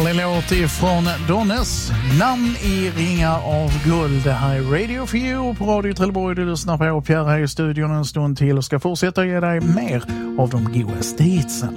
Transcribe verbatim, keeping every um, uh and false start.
Härlig låt ifrån Donnes. Namn i ringar av guld. Det här är Radio for You på Radio Trelleborg. Du lyssnar på Pierre här i studion en stund till och ska fortsätta ge dig mer av de godaste hitsen.